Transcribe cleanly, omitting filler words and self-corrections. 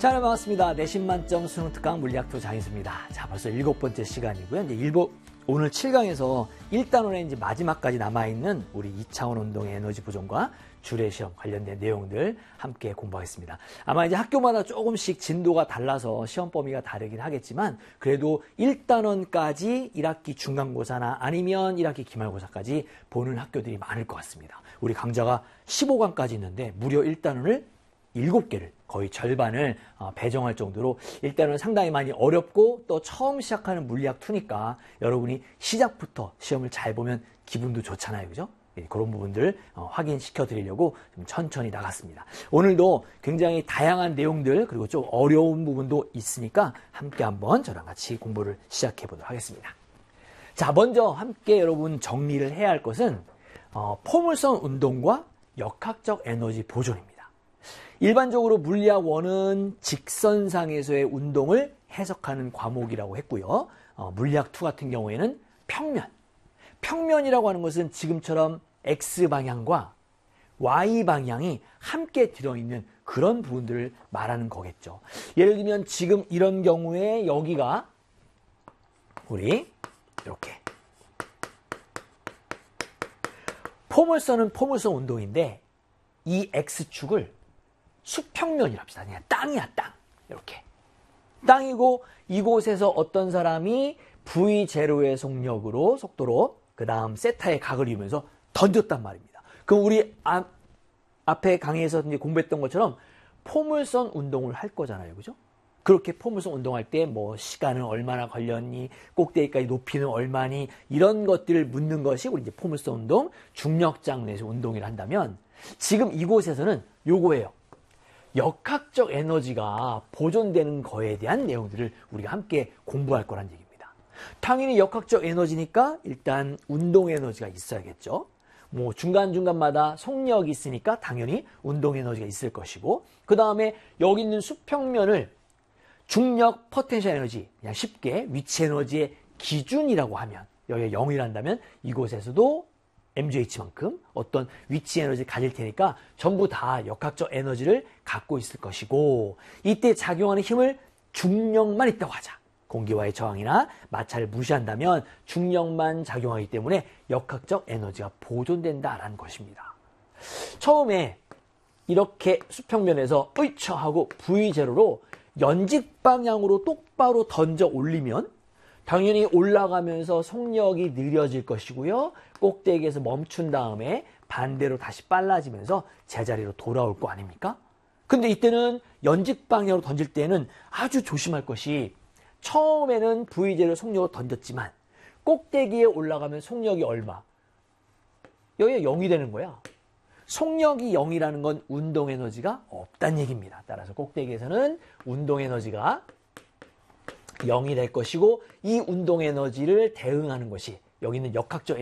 자, 반갑습니다. 내신 만점 수능 특강 물리학2 장인수입니다. 자, 벌써 7번째 시간이고요. 이제 오늘 7강에서 1단원의 이제 마지막까지 남아있는 우리 2차원 운동의 에너지 보존과 주례 시험 관련된 내용들 함께 공부하겠습니다. 아마 이제 학교마다 조금씩 진도가 달라서 시험 범위가 다르긴 하겠지만 그래도 1단원까지 1학기 중간고사나 아니면 1학기 기말고사까지 보는 학교들이 많을 것 같습니다. 우리 강좌가 15강까지 있는데 무려 1단원을 7개를 거의 절반을 배정할 정도로 일단은 상당히 많이 어렵고 또 처음 시작하는 물리학2니까 여러분이 시작부터 시험을 잘 보면 기분도 좋잖아요. 그죠? 그런 부분들 확인시켜 드리려고 좀 천천히 나갔습니다. 오늘도 굉장히 다양한 내용들 그리고 좀 어려운 부분도 있으니까 함께 한번 저랑 같이 공부를 시작해 보도록 하겠습니다. 자, 먼저 함께 여러분 정리를 해야 할 것은 포물선 운동과 역학적 에너지 보존입니다. 일반적으로 물리학 1은 직선상에서의 운동을 해석하는 과목이라고 했고요. 물리학 2 같은 경우에는 평면. 평면이라고 하는 것은 지금처럼 X방향과 Y방향이 함께 들어있는 그런 부분들을 말하는 거겠죠. 예를 들면 지금 이런 경우에 여기가 우리 이렇게 포물선은 포물선 운동인데 이 X축을 수평면이랍시다. 그냥 땅이야, 땅. 이렇게. 땅이고 이곳에서 어떤 사람이 V0의 속도로 그 다음 세타의 각을 이루면서 던졌단 말입니다. 그럼 우리 앞에 강의에서 이제 공부했던 것처럼 포물선 운동을 할 거잖아요. 그죠? 그렇게 포물선 운동할 때 뭐 시간은 얼마나 걸렸니, 꼭대기까지 높이는 얼마니 이런 것들을 묻는 것이 우리 이제 포물선 운동, 중력장 내에서 운동을 한다면 지금 이곳에서는 요거예요. 역학적 에너지가 보존되는 거에 대한 내용들을 우리가 함께 공부할 거란 얘기입니다. 당연히 역학적 에너지니까 일단 운동 에너지가 있어야겠죠. 뭐 중간중간마다 속력이 있으니까 당연히 운동 에너지가 있을 것이고 그 다음에 여기 있는 수평면을 중력 포텐셜 에너지, 그냥 쉽게 위치 에너지의 기준이라고 하면 여기가 0이란다면 이곳에서도 MGH만큼 어떤 위치 에너지를 가질 테니까 전부 다 역학적 에너지를 갖고 있을 것이고 이때 작용하는 힘을 중력만 있다고 하자. 공기와의 저항이나 마찰을 무시한다면 중력만 작용하기 때문에 역학적 에너지가 보존된다라는 것입니다. 처음에 이렇게 수평면에서 으이차 하고 V0로 연직 방향으로 똑바로 던져 올리면 당연히 올라가면서 속력이 느려질 것이고요. 꼭대기에서 멈춘 다음에 반대로 다시 빨라지면서 제자리로 돌아올 거 아닙니까? 근데 이때는 연직 방향으로 던질 때는 아주 조심할 것이 처음에는 V0를 속력으로 던졌지만 꼭대기에 올라가면 속력이 얼마? 여기가 0이 되는 거야. 속력이 0이라는 건 운동 에너지가 없다는 얘기입니다. 따라서 꼭대기에서는 운동 에너지가 0이 될 것이고 이 운동 에너지를 대응하는 것이 여기 있는 역학적